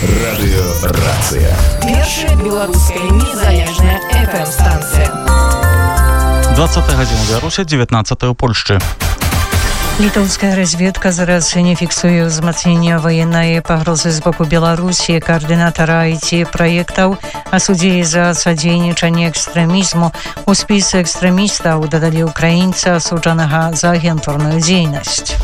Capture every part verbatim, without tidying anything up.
Радыёрацыя. Першая беларуская незалежная эф эм-станцыя. двадцатая гадзіна ў Беларусі, дзевятнаццатая ў Польшчы. Літоўская разведка зараз не фіксуе ўзмацнення ваеннай пагрозы з боку Беларусі. Каардынатара ай ти-праектаў асудзілі за садзейнічанне экстрэмізму. У спіс экстрэмістаў дадалі ўкраінца, асуджанага за агентурную дзейнасць.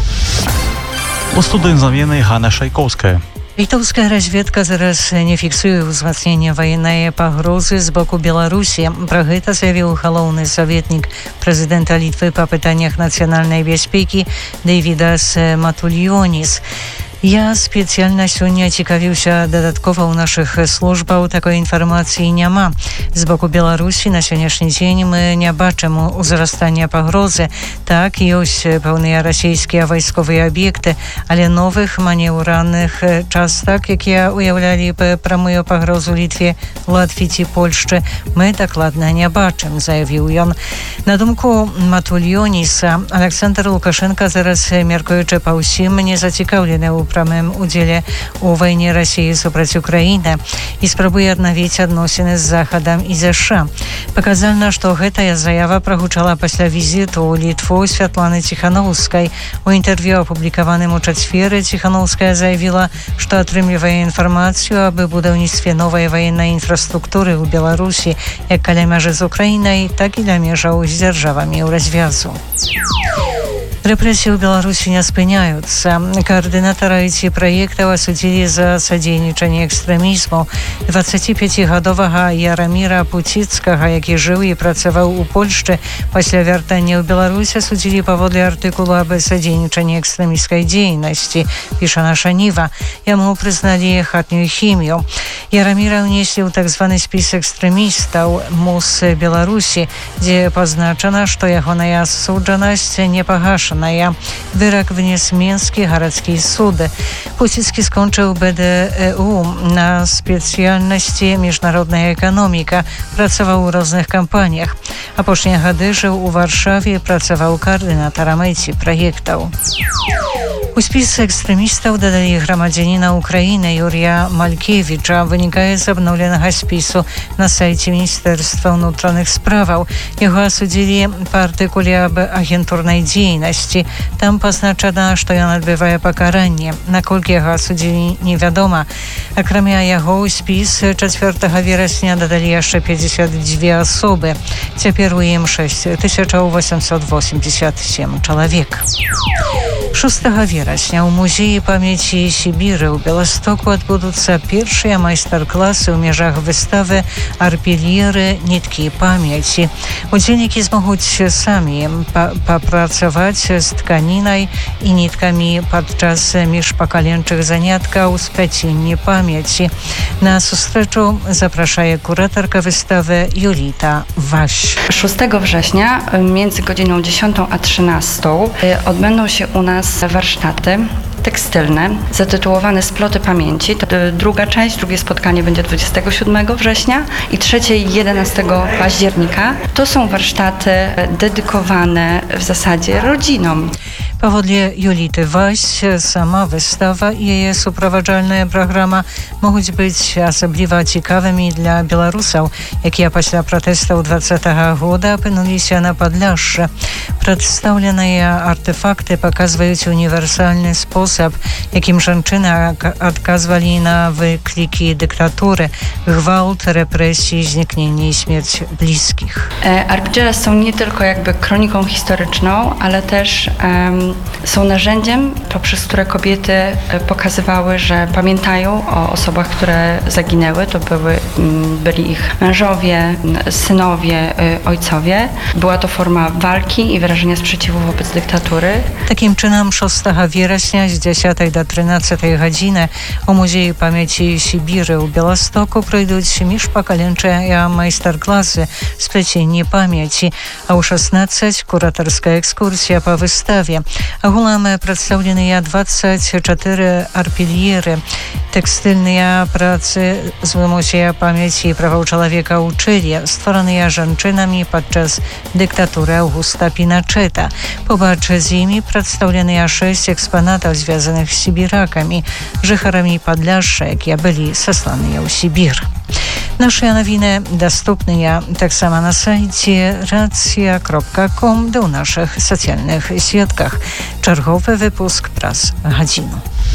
У студыі замены Ганна Шайкоўская. Літоўская разведка зараз не фіксуе ўзмацнення ваеннай пагрозы з боку Беларусі. Пра гэта заявіў галоўны саветнік прэзідэнта Літвы па пытаннях нацыянальнай бяспекі Дэвідас Матульёніс. Я спецыяльна сёння цікавіўся дадаткова ў нашых службаў, такой інфармацыі няма. З боку Беларусі на сённяшні дзень мы не бачым узрастання пагрозы. Так, ёсць пэўныя расійскія вайсковыя аб'екты, але новых манеўраных частак, якія ўяўлялі б прамую пагрозу Літве, Латвіі ці Польшчы, мы дакладна не бачым, заявіў ён. На думку Матульёніса, Александр Лукашенко зараз, мяркуючы па ўсім, не зацікаўлены ў прамым удзеле у вайне Расіі супраць Украіны і спрабуе аднавіць адносіны з Захадам і ЗША. Паказальна, што гэтая заява прагучала пасля візіту ў Літву Святланы Ціхановскай. У інтэрв'ю, апублікаваным у чацвер, Ціхановская заявіла, што атрымлівае інфармацыю аб будаўніцтве новай ваеннай інфраструктуры ў Беларусі як каля мяжы з Украінай, так і ля межаў з дзяржавамі ў развязу. Рэпрэсіі ў Беларусі не спыняюцца. Каардынатара ай ти-праектаў асудзілі за садзейнічанне экстрэмізму. дваццаціпяцігадовага Яраміра Пуціцкага, які жыў і працаваў у Польшчы, пасля вяртання ў Беларусь асудзілі паводле артыкулу аб садзейнічанні экстрэмісцкай дзейнасці, піша наша Ніва. Яму прызналі хатнюю хімію. Яраміра ўнеслі ў так званы спіс экстрэмістаў МУС Беларусі, дзе пазначана, што ягоная асуджанасць не пагашана. Вырак внес Менскі гарадскі суд. Пуціцкі скончыў бэ дэ э у на спецыяльнасці міжнародная эканоміка, працаваў у розных кампаніях. Апошнія гады жыў у Варшаве, працаваў каардынатарам ай ти-праектаў. У спіс экстрэмістаў дадалі грамадзяніна Украіны Юрія Малькевіча. Вынікае з абноўленага спісу на сайце Міністэрства ўнутраных справаў. Яго асудзілі па артыкуле аб агентурнай дзейнасці. Там пазначана, што ён адбывае пакаранне. Наколькі яго асудзілі, невядома. Акрамя яго ў спіс чацвёртага верасня дадалі яшчэ пятьдесят две асобы. Цяпер у ім шэсць тысяч восемьсот восемьдесят семь чалавек. шостага верасня ў музеі памяці Сібіры ў Беластоку адбудуцца першыя майстар-класы ў межах выставы «Арпельеры. Ніткі памяці». Удзельнікі змогуць самі папрацаваць з тканінай і ніткамі падчас міжпакаленчых заняткаў спляцення памяці. На сустрэчу запрашае куратарка wystawy Julita Waś. szóstego września między godziną dziesiątą a trzynastą odbędą się u nas warsztaty tekstylne, zatytułowane Sploty Pamięci. To druga część, drugie spotkanie będzie dwudziestego siódmego września i trzecie i jedenastego października. To są warsztaty dedykowane w zasadzie rodzinom. Паводле Юліты Вась, сама выстава і яе суправаджальная праграма могуць быць асабліва цікавымі для беларусаў, якія пасля пратэстаў двадцатага года апынуліся на Падляшшы. Прадстаўленыя артефакты паказваюць універсальны спосаб, якім жанчыны адказвалі на выклікі дыктатуры, гвалт, represji, zniknienie i śmierć bliskich. Arpeggiera są nie tylko jakby kroniką historyczną, ale też um, są narzędziem, poprzez które kobiety pokazywały, że pamiętają o osobach, które zaginęły. To były, byli ich mężowie, synowie, ojcowie. Była to forma walki i wyrażenia sprzeciwu wobec dyktatury. Takim czynem szóstego września z dziesiątej do trynastej godziny u Muzeju Pamięci Sibiry u Białostoku пройдуть міжпакаленчыя майстар-класы «Сплеценне памяці», а ў шестнадцать куратарская экскурсія па выставе. Агулам прадстаўленыя двадцать чатыры арпельеры, Тэкстыльныя працы з вымусія памяці і правоў чалавека ў Чылі, створаныя жанчынамі падчас дыктатуры Аўгуста Піначэта. Побач з імі прадстаўленыя шэсць экспанатаў, звязаных з сібіракамі, жыхарамі Падляшша, якія былі сасланыя ў Сібір. Нашыя навіны даступныя таксама на сайце racja kropka com ды ў нашых сацыяльных сетках. Чарговы выпуск праз гадзіну.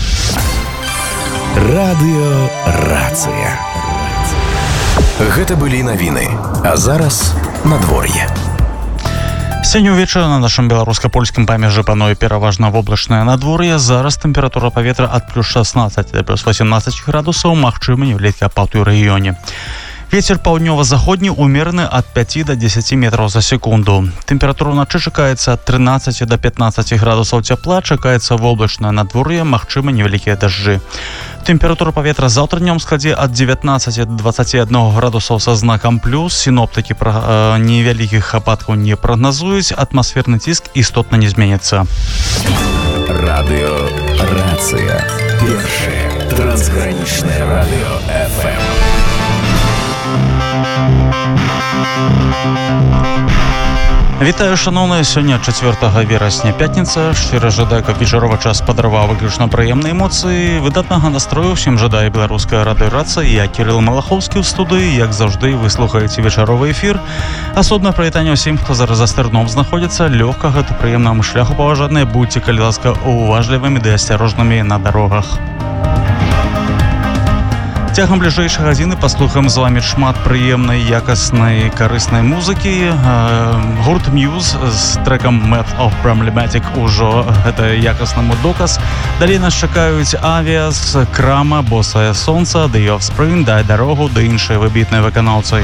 Радыё Рацыя. Гэта былі навіны, а зараз надвор'е. Сёння ўвечары на нашым беларуска-польскім памежжы пануе пераважна воблачнае надвор'е. Зараз тэмпература паветра ад плюс шаснаццаць да плюс васемнаццаць градусаў, магчымы невялікі апад у рэгіёне. Вецер паўднёва-заходні умераны ад пяці да дзесяці метраў за секунду. Тэмпература ўначы чакаецца ад трынаццаці да пятнаццаці градусаў цяпла, чакаецца воблачнае надвор'е, магчымы невялікія дажджы. Тэмпература паветра заўтра днём складзе ад дзевятнаццаці да дваццаці аднаго градусаў са знакам плюс. Сіноптыкі пра... э, невялікіх ападкаў не прагназуюць, атмасферны ціск істотна не зменіцца. Радыё Рацыя. Першае трансгранічнае радыё эф эм. Вітаю, шановныя, сёння чацвёртага верасня, пятніца. Шчыра жадаю, каб вечаровы час падарваў выключна прыемныя эмоцыі. Выдатнага настрою ўсім жадае беларуская радыё Рацыя. Я Кірыл Малахоўскі ў студыі. Як заўжды, вы слухаеце вечаровы эфір. Асобна прывітанне ўсім, хто зараз за стырном знаходзіцца. Лёгкага ды прыемнаму шляху паважаныя. Будьце, калі ласка, уважлівымі ды асцярожнымі на дарогах. Цягам бліжэйшай гадзіны паслухаем з вамі шмат прыемнай, якаснай, карыснай музыкі. Гурт Muse з трэкам Map of Problematic ужо гэта якаснаму доказ. Далей нас чакаюць Авіас, Крама, Босае Сонца, The Offspring, Дай дарогу ды іншыя выбітныя выканаўцы.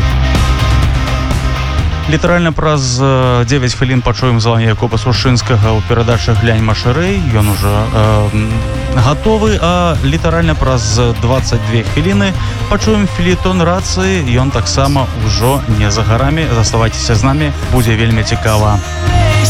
Літаральна праз дзевяць хвілін пачуем з вамі Якуба Сушынскага ў перадачы «Глянь машырэй». Ён ужо э, гатовы, а літаральна праз дваццаць дзве хвіліны пачуем фелетон Рацыі. Ён таксама ўжо не за гарамі. Заставайцеся з намі, будзе вельмі цікава.